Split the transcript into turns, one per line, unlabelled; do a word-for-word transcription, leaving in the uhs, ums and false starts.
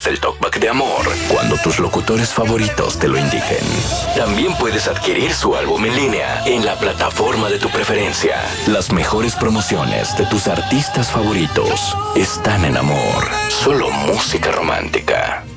el talkback de amor cuando tus locutores favoritos te lo indiquen. También puedes adquirir su álbum en línea en la plataforma de tu preferencia. Las mejores promociones de tus artistas favoritos están en Amor. Solo música romántica.